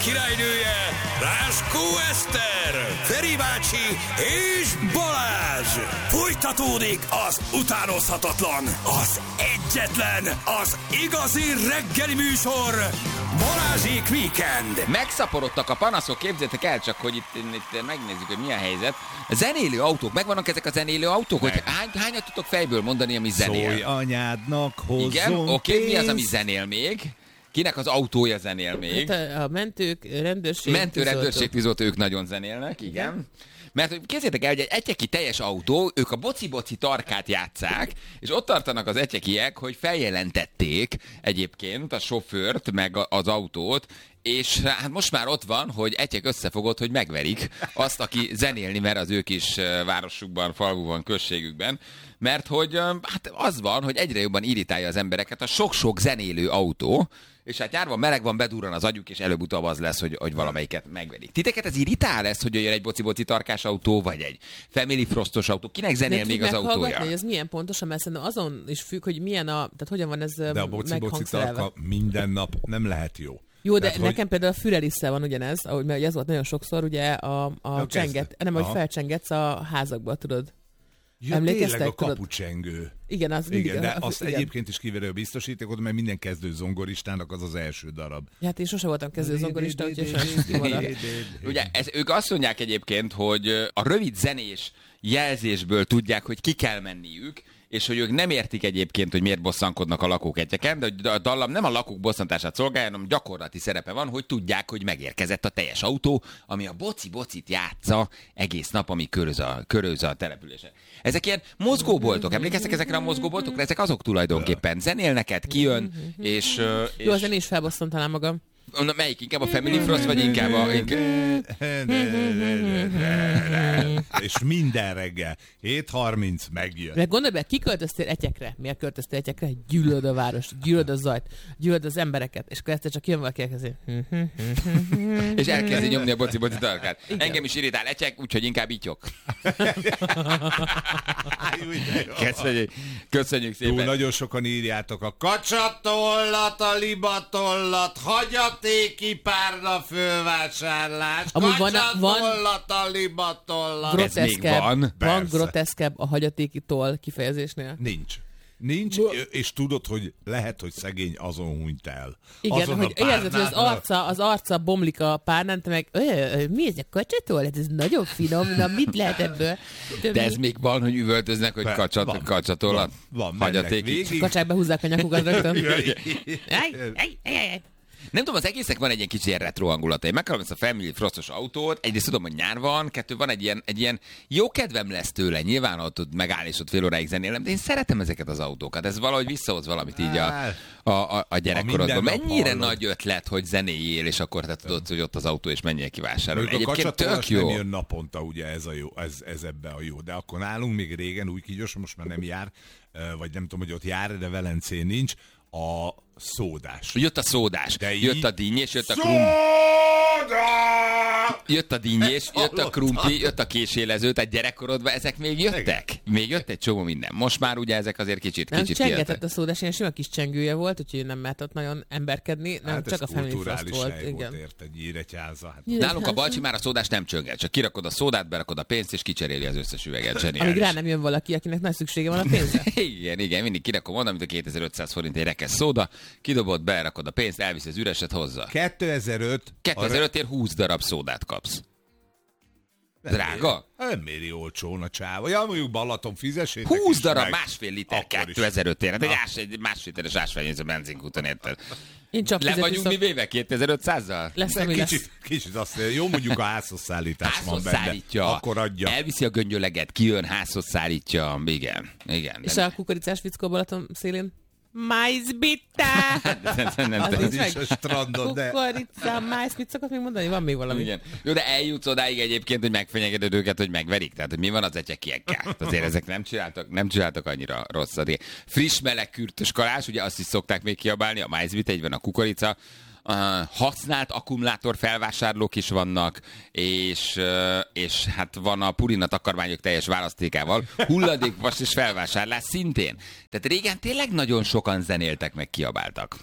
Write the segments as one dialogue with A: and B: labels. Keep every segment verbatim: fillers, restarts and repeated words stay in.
A: királynője, Ráskó Eszter, Feri bácsi és Balázs. Folytatódik az utánozhatatlan, az egyetlen, az igazi reggeli műsor, Balázsék Weekend.
B: Megszaporodtak a panaszok, képzeljétek el csak, hogy itt, itt megnézzük, hogy milyen helyzet. A zenélő autók, megvannak ezek a zenélő autók, meg. Hogy hány, hányat tudtok fejből mondani, ami zenél?
C: Szólj anyádnak, hozzon.
B: Igen, oké, okay, mi az, ami zenél még? Kinek az autója zenél még?
D: Hát a, a mentők, rendőrség,
B: Mentő, rendőrség, tűzoltó, ők nagyon zenélnek, igen. igen. Mert képzeljétek el, hogy egy egyeki teljes autó, ők a boci-boci tarkát játsszák, és ott tartanak az egyekiek, hogy feljelentették egyébként a sofőrt, meg az autót, és hát most már ott van, hogy egyek összefogott, hogy megverik azt, aki zenélni mer az ő kis városukban, falvúban, községükben, mert hogy hát az van, hogy egyre jobban irritálja az embereket a sok-sok zenélő autó, és hát nyárban meleg van, bedurran az agyuk, és előbb-utóbb az lesz, hogy, hogy valamelyiket megverik. Titeket ez irritál lesz, hogy jön egy boci-boci tarkás autó, vagy egy Family Frostos autó? Kinek zenél még az autója?
D: Hogy ez milyen pontosan, mert szerintem azon is függ, hogy milyen a, tehát hogyan van ez
C: de a boci-boci tarka minden nap nem lehet jó.
D: Jó, de
C: tehát,
D: nekem
C: hogy...
D: például a Fürelisszel van ugyanez, ahogy mert ez volt nagyon sokszor, ugye a, a csenget, nem, hogy felcsengetsz a házakba, tudod.
C: Ja, tényleg a kapucsengő.
D: Igen, az mindig.
C: Igen, de
D: a,
C: azt igen. Egyébként is kiveri a biztosítékot, mert minden kezdő zongoristának az az első darab.
D: Ja, hát én sose voltam kezdő zongorista, úgyhogy sajnos.
B: Ugye, ez, ők azt mondják egyébként, hogy a rövid zenés jelzésből tudják, hogy ki kell menniük, és hogy ők nem értik egyébként, hogy miért bosszankodnak a lakók egyeken, de a dallam nem a lakók bosszantását szolgálja, hanem gyakorlati szerepe van, hogy tudják, hogy megérkezett a teljes autó, ami a boci-bocit játsza egész nap, ami köröz a, köröz a településen. Ezek ilyen mozgóboltok, emlékeztek ezekre a mozgóboltokra? Ezek azok tulajdonképpen. Zenél neked, kijön, és... és...
D: Jó, azért én is felbosszom talán magam.
B: Na, melyik? Inkább a Family Frost, vagy inkább a...
C: És minden reggel. hét harminc megjön.
D: De gondolj be, ki költöztél Etyekre? Miért költöztél Etyekre? Gyűlöd a város, gyűlöd a zajt, gyűlöd az embereket, és akkor egyszer csak jön valaki elkezdi.
B: És elkezdi nyomni a boci-boci tarkát. Igen. Engem is irritál Etyek, úgyhogy inkább ityok. Köszönjük, köszönjük szépen.
C: Túl nagyon sokan írjátok a kacsatollat, a libatollat, hagyatéki párna fölvásárlás, kacsatollat, a libatollat.
D: Groteszkebb,
B: van.
D: Van groteszkebb a hagyatéki toll kifejezésnél?
C: Nincs. Nincs, és tudod, hogy lehet, hogy szegény azon hunyt el.
D: Igen,
C: azon
D: hogy érzed, hogy az arca, az arca bomlik a párnán, te meg, mi ez a kacsatól? Hát ez nagyon finom, na mit lehet ebből?
B: De, De ez még van, hogy üvöltöznek, hogy kacsat, van, kacsatolat,
C: van, van,
B: hagyatéki.
D: Kacsák behúzzák a nyakukat rögtön.
B: Nem tudom, az egésznek van egy ilyen kicsi ilyen retro hangulata. Én megkapom ezt a Family Frostos autót, egyrészt tudom, hogy nyár van, kettő van egy ilyen, egy ilyen jó kedvem lesz tőle, nyilván ott tud megállni, és ott fél óráig zenélem, de én szeretem ezeket az autókat. Ez valahogy visszahoz valamit így a, a, a, a gyerekkorodban. Mennyire nagy ötlet, hogy zenéjél, és akkor te tudod, hogy ott az autó, és menjél ki vásárolni.
C: Egyébként tök jó. Nem jön naponta, ugye ez, a jó, ez, ez ebbe a jó. De akkor nálunk még régen, új Kígyos, most már nem jár, vagy nem tudom, hogy ott jár, de Velencén nincs, a szódás.
B: Jött a szódás, de jött a dinnyés, jött a krumpli. Jött a dinnyés, jött a krumpli, jött a késélező, tehát gyerekkorodban ezek még jöttek? Még jött egy csomó minden. Most már ugye ezek azért kicsit,
D: nem,
B: kicsit
D: csengetett
B: kijöttek.
D: a szódás, ilyen sima kis csengője volt, úgyhogy nem mert ott nagyon emberkedni, nem
C: hát
D: csak a Family Frost volt. Igen.
C: Ért egy Nyíregyháza. Hát.
B: Nálunk a bacsi már a szódás nem csönget, csak kirakod a szódát, berakod a pénzt, és kicseréli az összes üveget. Zseniális.
D: Amíg rá nem jön valaki, akinek nagy szüksége van a pénzre.
B: igen, igen, mindig kirakom oda, mint a kétezer-ötszáz forint egy rekesz szóda, kidobod, berakod a pénzt, elvisz az üreset hozzá.
C: kétezer-öt
B: kétezer-ötért húsz darab szódát kapsz. Drága?
C: Nem méri olcsón a csáva. Ja, mondjuk Balaton fizessétek.
B: húsz darab, meg. Másfél liter kétezer-ötért. Hát egy ás, másfél literes ásványvíz a benzinkúton, érted?
D: Én csak
B: le vagyunk mi véve kétezer-ötszázzal?
D: Lesz, ami
C: kicsit,
D: lesz.
C: Kicsit azt jó, mondjuk a házhoz szállítás
B: házhoz
C: van benne.
B: Szállítja.
C: Akkor adja.
B: Elviszi a göngyöleget, kijön, házhoz szállítja. Igen, igen.
D: És a kukoricás fickó Balaton szélén? Májzbitta!
C: Az is a strandon, de...
D: Kukorica, májz, mit szokott még mondani? Van még valami.
B: Igen. Jó, de eljutsz odáig egyébként, hogy megfenyegeted őket, hogy megverik. Tehát, hogy mi van az ecsekiekkel? Azért ezek nem csináltak, nem csináltak annyira rosszat. Friss, meleg, kürtös kalás, ugye azt is szokták még kiabálni, a májzbitta, így van a kukorica. Uh, használt akkumulátor felvásárlók is vannak, és, uh, és hát van a Purina takarmányok teljes választékával, hulladékvas és felvásárlás szintén. Tehát régen tényleg nagyon sokan zenéltek, meg kiabáltak.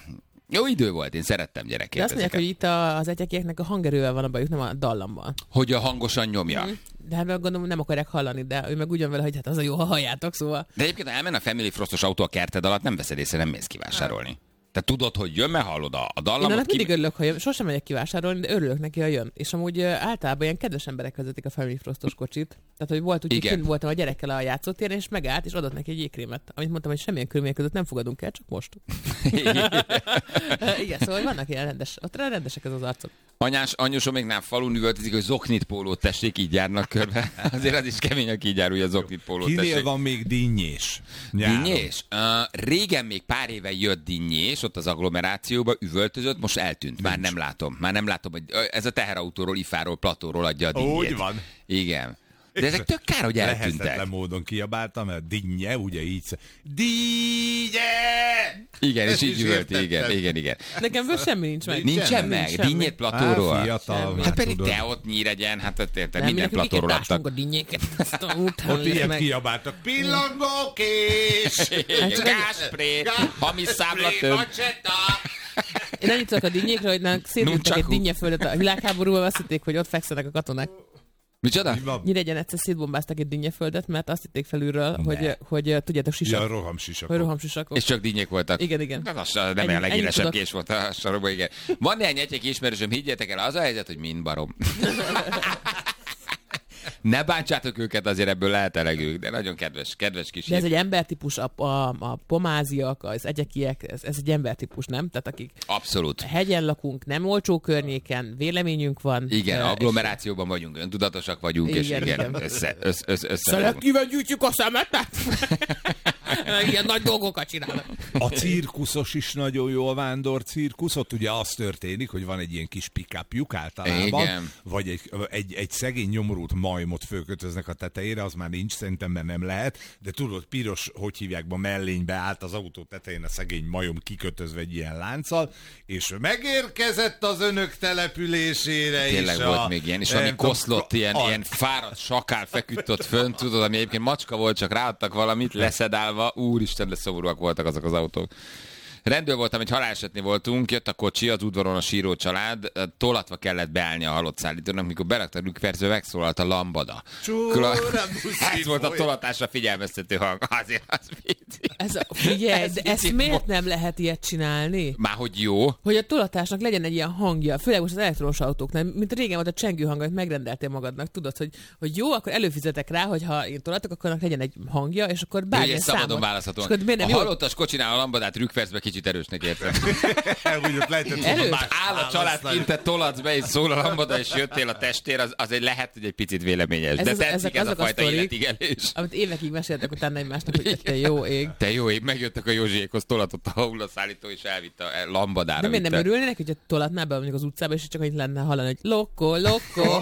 B: Jó idő volt, én szerettem gyerekként.
D: De azt mondják, hogy itt a, az egyekieknek a hangerővel van a bajuk, nem a dallammal.
B: Hogy a hangosan nyomja.
D: Mm. De hát gondolom nem akarják hallani, de ő meg úgy van vele, hogy hát az a jó, ha halljátok, szóval.
B: De egyébként, ha elmen a Family Frostos autó a kerted alatt, nem veszed észre, nem mész kivásárolni. Te tudod, hogy jön, mert hallod a, a dallamot.
D: Én annak
B: ki...
D: mindig örülök, ha jön. Sosem megyek kivásárolni, de örülök neki, ha jön. És amúgy általában ilyen kedves emberek vezetik a Family Frostos kocsit. Tehát, hogy volt úgy, hogy kint voltam a gyerekkel a játszótéren, és megállt, és adott neki egy jégkrémet. Amit mondtam, hogy semmilyen körülmények között nem fogadunk el, csak most. Igen, szóval vannak ilyen rendes, ott rendesek ez az arcok.
B: Anyás, anyósom még nem falun üvöltözik, hogy zoknit pólót tessék, így járnak körbe. Azért az is kemény, aki így jár, hogy a zoknit pólót tessék.
C: Kinél van még dinnyés? Nyáron.
B: Dinnyés? Uh, régen még pár éve jött dinnyés, ott az agglomerációba üvöltözött, most eltűnt. Már nem látom. Már nem látom, hogy ez a teherautóról, ifáról, platóról adja a dinnyét.
C: Úgy van.
B: Igen. De ezek tök kár, hogy eltűntek.
C: Lehetetlen módon kiabáltam, mert dinnye, ugye így sz... Dinnye!
B: Igen, és
C: Ezt
B: így
C: is
B: üvölt,
C: értettem.
B: igen, igen, igen.
D: Nekem ből semmi nincs meg.
B: Nincsen meg,
D: semmi.
B: dinnyét platóról.
C: Á, fiatal,
B: Hát
C: már
B: pedig
C: tudod.
B: te ott Nyíregyen, hát ott érted,
D: Nem,
B: minden
D: mindenki
B: platóról
D: kiket
B: adtak.
D: a dinnyéket. Aztán utána
C: Ott ilyet
D: meg.
C: kiabáltak. Pillangókés!
B: Gáspré, hamis számlatöm.
D: Én annyit tudok a dinnyékről, hogy nálunk szétlőttek egy
B: Nunchaku.
D: dinnyeföldet a világháborúban, azt hitték, hogy ott fekszenek a katonák.
B: Micsoda?
C: Mi van?
D: Nyíregyen egyszer szétbombáztak egy dinnyeföldet, mert azt hitték felülről, hogy, hogy tudjátok, sisak.
C: Ja, rohamsisakok.
D: Hogy rohamsisakok.
B: És csak dinnyék voltak.
D: Igen, igen.
B: Na, az nem
D: Ennyi-
B: olyan legélesebb
D: ennyit
B: kés volt a sarokban, igen. Van néhány egyek ismerősöm, higgyétek el, az a helyzet, hogy mind barom. Ne bántsátok őket, azért ebből lehet elegük, de nagyon kedves, kedves kis.
D: De ez egy embertípus, a, a, a pomáziak, az egyekiek, ez, ez egy embertípus, nem? Tehát akik
B: Abszolút.
D: hegyen lakunk, nem olcsó környéken, véleményünk van.
B: Igen,
D: eh,
B: agglomerációban vagyunk, öntudatosak vagyunk, és
D: Igen,
B: igen,
D: igen.
B: össze, össze, össze, össze
D: Szelektíven gyűjtjük a szemetet? Ilyen nagy dolgokat csinálnak.
C: A cirkuszos is nagyon jó, a vándor cirkusz. Ott ugye az történik, hogy van egy ilyen kis pick-upjuk általában,
B: Igen.
C: vagy egy, egy, egy szegény nyomorult majmot fölkötöznek a tetejére, az már nincs, szerintem, mert nem lehet, de tudod, piros, hogy hívják, be mellénybe állt az autó tetején a szegény majom kikötözve egy ilyen lánccal, és megérkezett az önök településére.
B: Tényleg
C: és
B: volt
C: a,
B: még ilyen, és
C: nem
B: valami
C: tudom,
B: koszlott, ilyen,
C: a-
B: ilyen fáradt sakál feküdt ott fönt, tudod, ami egyébként macska volt, csak ráadtak valamit, leszedálva, úristen, de szomorúak voltak azok az autók. Rendőr voltam, egy halálesetnél voltunk, jött a kocsi, az udvaron a síró család, tolatva kellett beállni a halott szállítónak, mikor berakta a rükverző, megszólalt a lambada.
C: Csóra,
B: Ez volt a tolatásra figyelmeztető hang. Azért az vicc.
D: Ez a, figyelj,
B: Ez
D: de ezt
B: vicc.
D: miért nem lehet ilyet csinálni?
B: Már hogy jó.
D: Hogy a tolatásnak legyen egy ilyen hangja, főleg most az elektromos autóknál, mint régen volt a csengő hang, amit megrendeltél magadnak, tudod, hogy, hogy jó, akkor előfizetek rá, hogy ha én tolatok, akkor annak legyen egy hangja, és akkor
B: Ugye
D: bármilyen
B: szabadon
D: számot.
B: választhatóan.
D: És akkor miért nem
B: A
D: jó?
B: halottas kocsinál a lambadát rükverzbe kicsit erősnek értem.
C: Úgy ott lehetett
D: Erős.
C: volna más
B: Áll a család
C: választani.
B: kint, te tolatsz be, és szól a lambada, és jöttél a testér, az, az egy lehet, hogy egy picit véleményes.
D: Ez
B: De
D: az-
B: tetszik
D: ezek
B: ez a
D: azok a
B: fajta
D: sztorik.
B: életigelés.
D: Amit évekig meséltek utána egymásnak, hogy te jó ég.
B: Te jó, én megjöttek a Józsiékhoz, tolatott a hullaszállító, és elvitte a lambadára.
D: De miért nem
B: vitte.
D: örülnének, hogyha tolatnál be mondjuk az utcába, és csak annyit lenne hallani, hogy lokko, lokko,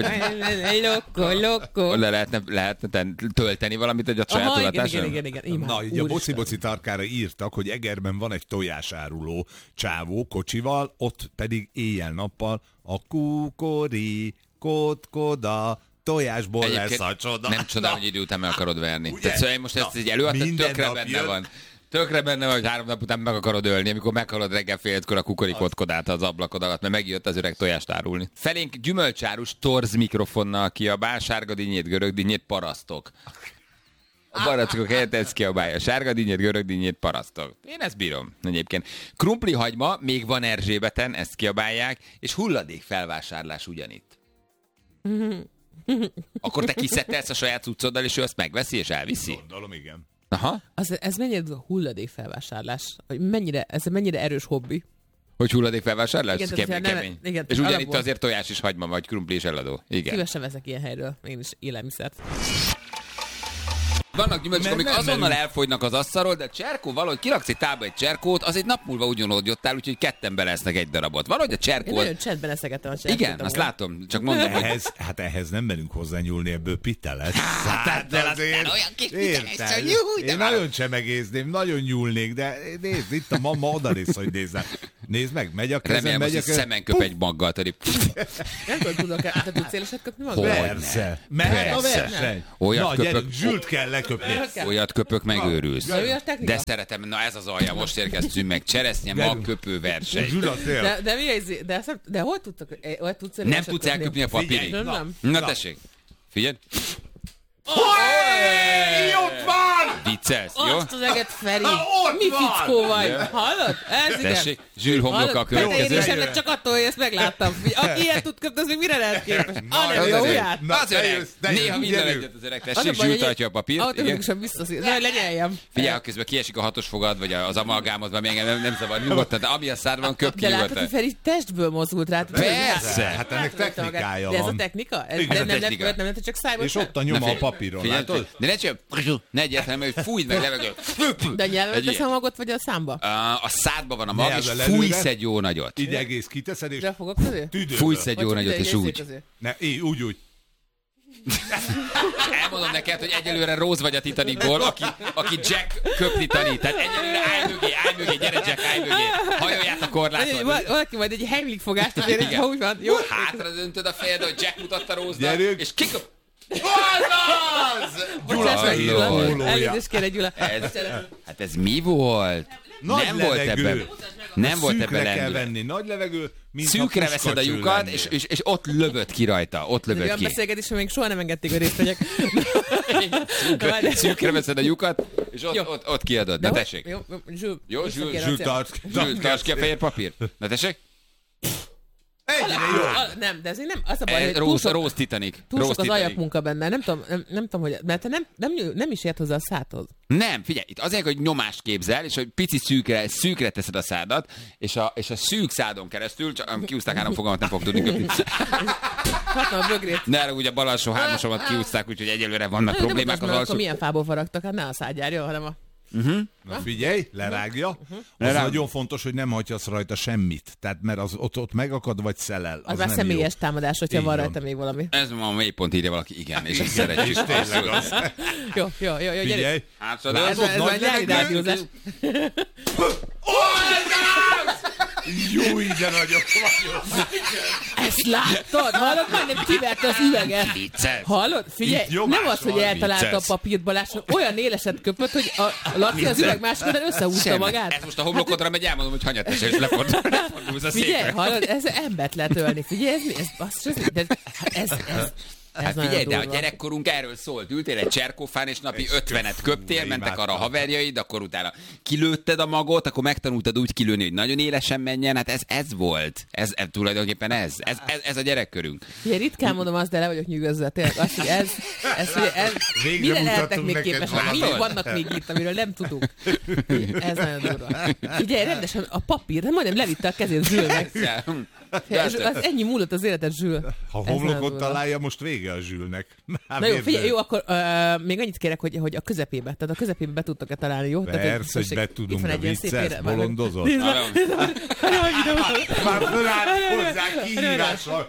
D: lokko, lokko.
B: Le lehetne, lehetne ten- tölteni valamit egy a saját
D: Aha, igen,
B: tolatáson?
D: igen, igen, igen.
C: Na,
D: Imád,
C: így a
D: úristen.
C: boci-boci tarkára írtak, hogy Egerben van egy tojásáruló csávó kocsival, ott pedig éjjel-nappal a kukori, kotkoda, tojásból lesz
B: Egyébként
C: a csoda.
B: Nem csoda,
C: Na,
B: hogy idő után meg akarod verni.
C: Ugye?
B: Tehát szóval én most
C: Na,
B: ezt egy előadtam,
C: minden
B: tökre
C: nap
B: benne
C: jön.
B: van. Tökre benne van, hogy három nap után meg akarod ölni, amikor meghallod reggel fél ötkor a kukorikotkodát az ablakod alatt, mert megjött az öreg tojást árulni. Felénk gyümölcsárus torz mikrofonnal kiabál, sárga dinnyét, görög dinnyét, parasztok. A barackok helyett ez kiabálja. Sárga dinnyét, görög dinnyét, parasztok. Én ezt bírom egyébként. Krumpli hagyma, még van Erzsébeten, ezt kiabálják, és hulladék felvásárlás ugyanitt. Akkor te kiszettelsz a saját cuccoddal, és ő azt megveszi, és elviszi.
C: Gondolom, igen.
B: Aha.
D: Az, ez mennyire hulladékfelvásárlás? Hogy mennyire, ez mennyire erős hobbi?
B: Hogy hulladékfelvásárlás?
D: Igen,
B: Kemény,
D: tehát, hogyha nem-
B: kemény.
D: igen,
B: És
D: tehát
B: ugyanitt
D: alapból-
B: azért tojás is hagyma, vagy krumpli is eladó. Igen.
D: Szívesen veszek ilyen helyről, én is élelmiszert.
B: Vannak gyümölcsök,
C: Mert
B: amik
C: nem
B: azonnal
C: merünk.
B: elfogynak az asztalról, de cserkó valahogy kiraksz egy tálba egy cserkót, az egy nap múlva ugyanott jottál, úgyhogy ketten belesznek egy darabot. Valahogy a
D: Én
B: cserkó...
D: nagyon csendben eszegettem a cserkót.
B: Igen, azt látom, csak mondom, hogy...
C: Ehhez, hát ehhez nem merünk hozzányúlni, ebből pite lesz.
B: Hát, de aztán olyan kis pite lesz,
C: érted?
B: hogy jó, de
C: Én
B: már-
C: nagyon csemegézném, nagyon nyúlnék, de nézd, itt a mama oda néz, hogy nézzel. Nézd meg, megy a kezem,
B: Remélem,
C: megy a
B: hogy
C: kezem.
B: szemen köp egy maggal, tudod.
D: Nem tudom, tudok, te tudsz széleset köpni magad?
C: Persze. Mehet a verseny.
B: Olyat
C: Na,
B: köpök-
C: gyerünk, Zsült kell leköpni.
B: Olyat köpök, megőrülsz.
D: Na, jó a technika?
B: De szeretem, na ez az alja, most érkeztünk meg. Cseresznye,
C: Gyerünk.
B: magköpő verseny.
C: Zsült a tél.
D: De, de mi ez? De, azt nem- de hol tudtok? eh, Hol tudsz
B: Nem tudsz elköpni a papírig.
C: Figyelj,
D: Nem.
B: Na tessék. Figyelj.
C: Hey, ott van!
B: Viccelsz, jó?
D: Azt az eget, Feri!
C: Ott
D: Mi
C: van!
D: fickó vagy? Hallod? Ez igen.
B: Tessék, Zsül homloka a következő.
D: Következő. Csak attól, hogy ezt megláttam. Aki ilyet tud köpni, az még mire lehet képes? Ah,
B: Az
D: nem,
B: öreg.
D: ujját.
C: Na,
B: Az öreg.
C: jössz, de
B: Néha
C: jössz,
B: minden
C: gyerünk.
B: egyet az öreg.
D: Az a
B: Tessék,
D: baj,
B: Zsül
D: hogy
B: tartja a papírt. Igen.
D: Automatikusan visszaszír. Na, hogy lenyeljem.
B: Figyelj, ha közben kiesik a hatos fogad, vagy az amalgámodban, még engem nem, nem szabad nyugodtan, de ami a szádban köp ki
D: De látod, hogy
B: nyugodtan.
D: Feri testből mozult rá.
B: Persze.
C: Hát ennek technikája
D: De ez a
C: van.
D: technika? Ez
C: Igen,
D: nem, nem,
B: technika.
D: nem, nem, nem, csak szájból
C: És ott a nyoma a papíron,
B: Figyelj,
C: látod?
B: de ne csak, ne egyáltalán, hogy fújd meg levegőt.
D: De nyelven
B: Egy
D: teszem a magot, vagy a számba?
B: A, a szádban van a mag, és
C: Nyelvvel
B: fújsz
C: előre.
B: egy jó nagyot.
C: Így egész kiteszed, és
D: De a fogak közé?
C: tüdőből.
B: Fújsz egy jó
D: Vagy
B: nagyot,
D: egy
B: és
D: észék
B: úgy.
D: közé?
C: Ne, így, úgy, úgy.
B: Elmondom neked, hogy egyelőre Rose vagy a Titanicból, aki, aki Jack köpni tanít. Tehát egyelőre állj mögé, állj mögé, gyere Jack, állj mögé. Hajolját a korláton.
D: Val- Valaki majd egy Heimlich fogást azért,
B: Igen.
D: ha úgy van. Jó?
B: Hátra döntöd a fejed, hogy Jack mutatta Rose-nak,
C: Gyerünk.
B: és kiköp... Az!
C: Gyula fehér
B: Gyula.
C: pólója.
D: Elnézést kérek, Gyula.
B: Ez, hát ez mi volt?
C: Nagy
B: nem volt
C: levegő.
B: ebben. Nem volt
C: Szűkre
B: ebben
C: kell
B: lendület.
C: venni, nagy levegő, mint
B: Szűkre
C: ha
B: veszed a
C: puskacső
B: lyukat,
C: lennél.
B: és, és, és ott lövöd ki rajta. Ott lövöd
D: Olyan
B: ki.
D: beszélgetés, hogy még soha nem engedték, hogy részt vegyek.
B: Szűkre, szűkre veszed a lyukat, és ott,
D: Jó.
B: ott, ott kiadod.
D: De
B: Na
D: hogy-
B: tessék.
D: Jó, jó, Zsül.
B: Jó,
D: vissza
B: Zsül,
D: kéne
C: Zsül,
D: a cél.
C: tart,
B: Zsül, tartsd ki a fehér papírt. Na tessék.
C: Egyre jó.
D: Ah, Nem, de ez így nem, az a baj, hogy túl
B: Rose,
D: sok,
B: Rose Titanic.
D: túl
B: Rose
D: sok az
B: Titanic.
D: ajakmunka benne. Nem tudom, nem, nem tudom, hogy, mert te nem, nem, nem is ért hozzá a szádhoz.
B: Nem, figyelj, itt azért, hogy nyomást képzel, és hogy pici szűkre, szűkre teszed a szádat, és a, és a szűk szádon keresztül, csak kiúzták három fogalmat, nem fog tudni köpni.
D: Hatom a bögrét.
B: Ne arra, ugye a bal alsó hármasomat kiúzták, úgyhogy egyelőre vannak
D: Nem
B: problémák
D: tudom,
B: az
D: akkor
B: alsó.
D: milyen fából faragtak, hát ne a szádjárja, hanem a...
C: Na figyelj, lerágja. Az
B: Lerág.
C: nagyon fontos, hogy nem hagyjasz rajta semmit. Tehát mert az ott, ott megakad, vagy szelel.
D: Az,
C: Az,
D: már
C: nem
D: személyes
C: jó.
D: támadás, hogyha
C: Így
D: van
C: van.
D: rajta még valami.
B: Ez ma a mélypont, írja valaki, igen, és ezt szeretjük.
C: Tényleg az.
D: Jó, jó, jó, jó, gyerünk.
C: Figyelj.
B: Hátradőlsz.
D: Ez, ez
C: Nagy
D: már nyári
C: levegő.
D: rádiózás.
C: Jó, ide nagyok vagyok.
D: Ezt láttad? Hallod? Majdnem kiverte az üveget.
B: Vicces.
D: Hallod? Figyelj,
C: Itt nyomás
D: nem az, hogy
C: van,
D: eltalálta a
B: vicces.
D: papírt Balázs, olyan éleset köpött, hogy a Laci az üveg másik oldalán összehúzta
B: Semmi.
D: magát.
B: Ez most a homlokodra megy, elmondom, hogy hanyatesel, és lefordul, lefordulsz a
D: Figyelj,
B: székre.
D: hallod, ez embert lehet ölni. Figyelj, ez mi? Ez basszus, ez, de, ez, ez, ez
B: Hát
D: nagyon
B: figyelj, de a
D: durva.
B: gyerekkorunk erről szólt. Ültél egy cserkófán, és napi ötvenet köptél,
C: de
B: mentek arra a
C: imádtam.
B: haverjaid, akkor utána kilőtted a magot, akkor megtanultad úgy kilőni, hogy nagyon élesen menjen. Hát ez, ez volt. Ez, ez tulajdonképpen ez. Ez, ez. ez a gyerekkörünk.
D: Ugye ritkán mondom azt, de le vagyok nyűgözve. Tényleg azt, hogy ez, ez, ez, ez
C: Végre
D: mire lehetnek
C: mutattunk
D: még
C: neked
D: képesek?
C: valamit.
D: Mi vannak még itt, amiről nem tudunk? Ez nagyon durva. Figyelj, rendesen a papír, de majdnem levitte a kezét Zsülnek. Az ennyi múlott az életed, Zsül.
C: Ha
D: Ez nagyon
C: homlokot
D: durva.
C: találja, most vége a Zsülnek. Már
D: Na jó,
C: érted?
D: figyelj, jó, akkor uh, még annyit kérek, hogy, hogy a közepébe, tehát a közepébe be tudtok-e találni, jó? Tehát,
C: Persze, hogy
D: tessék,
C: be
D: itt
C: tudunk,
D: van
C: de
D: egy ilyen szép
C: vicces,
D: ére-
C: bolondozol.
D: Nézd meg, nézd meg, jaj, ide van.
C: Már fölállt hozzá kihívással.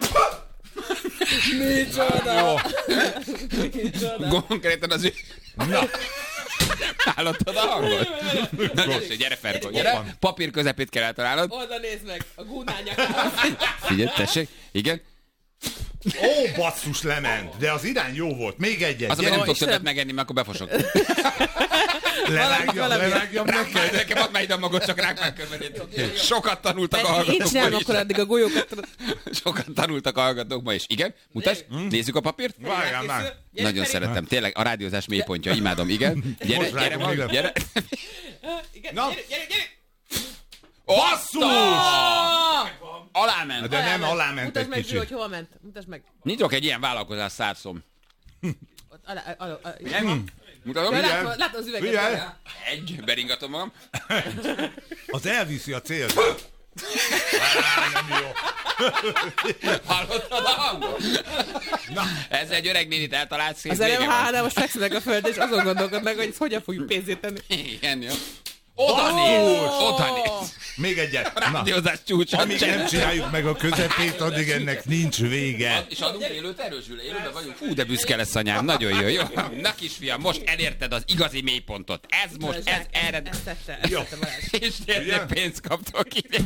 D: Micsoda! Micsoda!
B: Konkrétan az ő... Na. Hallottad a hangot? Na tessék, gyere Ferko, gyere. Papír közepét kell eltalálnod.
D: Oda nézd meg, a gúnányák.
B: Figyelj, tessék. Igen.
C: Ó, basszus, lement. De az irány jó volt. Még egyet.
B: Az, ami nem
C: Gyere,
B: tudok
D: Istenem.
B: többet megenni, mert akkor befosok.
C: lerágjam,
D: valami.
C: lerágjam neked.
B: Nekem add már ide a magot, csak rák már körbenét. Sokat tanultak a
D: Én
B: hallgatók
D: csinálom
B: ma
D: akkor
B: is.
D: addig a golyókat.
B: Sokat tanultak a hallgatók ma is. Igen, mutasd, nézzük a papírt.
C: Várjál már.
B: Nagyon szeretem, tényleg a rádiózás mélypontja, imádom, igen. Gyere,
C: Most
B: gyere,
C: rágom
B: ma,
C: ide.
B: gyere.
D: Igen,
C: Na.
D: gyere, gyere, gyere!
C: Basszus!
B: Aláment.
C: De nem, aláment
D: Mutasd
C: egy
D: meg, Zsül,
C: kicsit.
D: hogy hova ment. Mutasd meg.
B: Nyitok egy ilyen vállalkozás szárszom.
D: Ott, alá, alá, alá.
B: Igen? Mutatom?
D: Ja,
C: Figyelj.
D: látom, látom az üveget.
C: Figyelj.
B: Egy, beringatom magam.
C: Az elviszi a célt. Á, nem jó.
B: Hallottad a hangot? Na. Ez egy öreg nénit eltalált szép
D: Az
B: vége
D: elem
B: van.
D: há, most fekszenek a földre, és azon gondolkodnak, hogy ezt hogyan fogjuk pénzét tenni.
B: Igen, jó. Oda néz! Oda néz!
C: Még egyet.
B: A rádiózás csúcsa.
C: Amíg nem csináljuk meg a közepét, addig ennek nincs vége.
B: És adunk élőt, erősül, élőben vagyunk. Fú, de büszke lesz anyám, nagyon jó, jó. Na kisfiam, most elérted az igazi mélypontot. Ez most, ez erre.
D: Ezt tette, ezt tette Balázs.
B: És tényleg pénzt kaptok ide.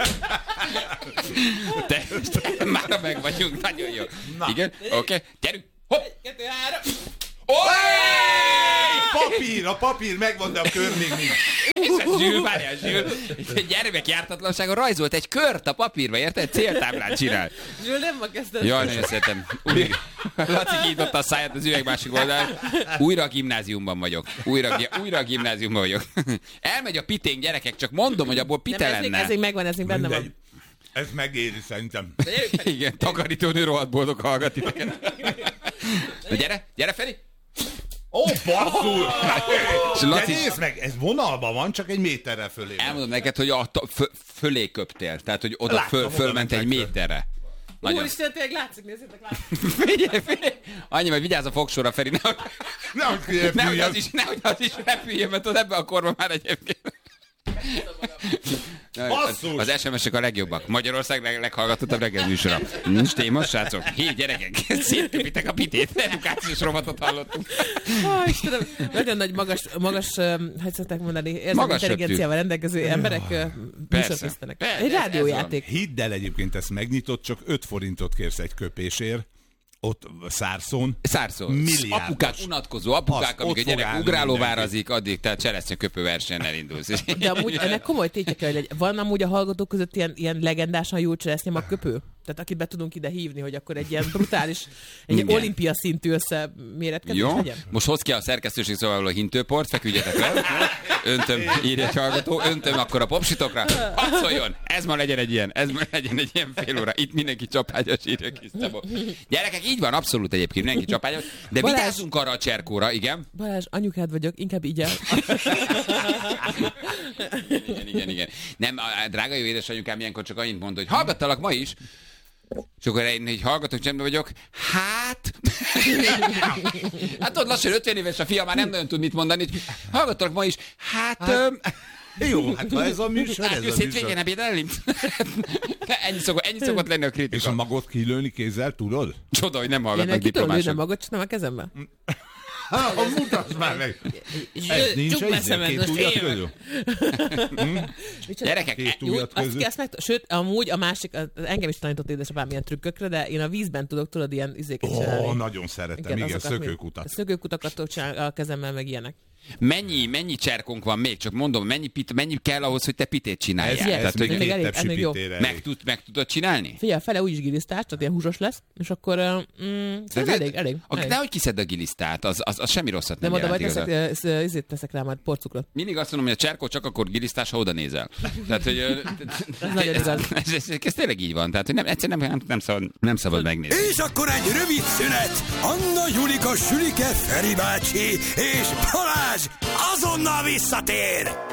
B: Te, te, már meg vagyunk, nagyon jó. Na. Igen, oké, okay. Gyerünk. Hopp.
D: Kettő, három.
C: Papír, a papír megvan, de a kör még nincs.
B: Zsül, várjál, Zsül. Gyermek jártatlansága rajzolt egy kört a papírba, érted? Céltáblát csinál.
D: Zsül, nem ma kezdett.
B: Jaj, nagyon szeretem. Újra, Laci kinyitotta a száját az üveg másik oldalán. Újra a gimnáziumban vagyok. Újra, újra a gimnáziumban vagyok. Elmegy a piténk, gyerekek, csak mondom, hogy abból pite
D: nem,
B: lenne.
D: Ez még megvan, ez még benne van.
C: Ez megéri szerintem.
B: Igen, takarítónő rohadt boldog hallgat titeket. Na gyere, gyere Feri!
C: Ó, oh, basszus! De
B: Laci...
C: nézd meg, ez vonalban van, csak egy méterrel fölé.
B: Elmondom neked, hogy a f- fölé köptél, tehát hogy oda föl, fölment egy méterre.
D: Nagyon... Úristen, tényleg látszik, nézzétek, látszik.
B: Figyelj, figyelj! Annyi, hogy vigyázz a fogsorra, Feri, nehogy,
C: nehogy,
B: nehogy, az, is, nehogy az is repüljön, mert az ebben a korban már egyébként. Az, az es em es-ek a legjobbak. Magyarország leg, leghallgatottabb reggel műsora. Nincs téma, srácok? Hé, gyerekek, szétköpitek a pitét. Edukációs rovatot hallottunk.
D: Oh, Istenem, nagyon nagy magas, magas hogy szokták mondani, érzelmi intelligenciával rendelkező emberek műsorkészítenek. Egy rádiójáték.
C: Hidd el, egyébként ezt megnyitott, csak öt forintot kérsz egy köpésért. Ott Szárszón.
B: Szárszón.
C: Milliárdos.
B: Apukák unatkozó, apukák, amíg a gyerek ugrálóvárazik, addig tehát cseresznyeköpő versenyen elindulsz.
D: De amúgy ennek komoly tétje kell, hogy van amúgy a hallgatók között ilyen, ilyen legendásan jó cseresznyemagköpő? Tehát akit be tudunk ide hívni, hogy akkor egy ilyen brutális, egy igen. olimpia szintű összeméretkezés
B: jó,
D: legyen.
B: Most hoz ki a szerkesztőség szolgáló hintőport, feküdjetek le. Öntöm, írja egy hallgató, öntöm akkor a popsitokra. Hadd szóljon, ez ma legyen egy ilyen, ez ma legyen egy ilyen fél óra. Itt mindenki csapágyas, írja kis Szabó. Gyerekek, így van, abszolút egyébként, mindenki csapágyas. De Balázs, vigyázzunk arra a cserkóra, igen?
D: Balázs, anyukád vagyok, inkább így el.
B: igen, igen, igen. Nem, a drága jó édesanyukám ilyenkor csak annyit mond, hogy hallgattalak ma is. És akkor én egy hallgatók csendben vagyok. Hát... hát ott lassan ötven éves a fia, már nem nagyon tud mit mondani. Hallgattalak ma is. Hát... hát... Öm...
C: Jó, hát ha ez a műsor, ez a műsor.
B: Hétvégén ebédelni? ennyi, szokott, ennyi szokott lenni a kritika.
C: És a magot kilőni kézzel, tudod?
B: Csoda, hogy nem hallgatnak diplomások.
D: Én nem magot csinálom a kezembe.
C: Ha, mutasd már meg! Ez nincs egy két ujjat közül?
B: Gyerekek,
C: két ujjat közül?
D: Sőt, amúgy a másik, engem is tanított édesapám ilyen trükkökre, de én a vízben tudok, tudod, ilyen izéket csinálni.
C: Ó, nagyon szeretem, igen, szökőkutat.
D: Szökőkutakat tudok csinálni a kezemmel, meg ilyenek.
B: Mennyi, mennyi cserkónk van még? Csak mondom, mennyi, pit, mennyi kell ahhoz, hogy te pitét csináljál?
C: Ez,
B: tehát,
C: ez
B: hogy
C: még elég,
D: ez még jó.
B: Meg, tud, meg tudod csinálni?
D: Figyelj, fele úgyis gilisztás, tehát ilyen húsos lesz, és akkor mm, de elég, elég.
B: elég. De hogy kiszed a gilisztát, az, az, az semmi rosszat nem,
D: nem
B: jelent.
D: Nem oda vagy teszek, ezért teszek rá majd porcukrot.
B: Mindig azt mondom, hogy a cserkó csak akkor gilisztás, ha oda nézel. Tehát, hogy...
D: ez nagyon igaz.
B: Ez, ez, ez tényleg így van, tehát hogy nem, egyszerűen nem, nem, szabad, nem szabad megnézni.
A: És akkor egy rövid szünet. Anna, Julika, Sülike, Feri bácsi és Balázs azonnal visszatér!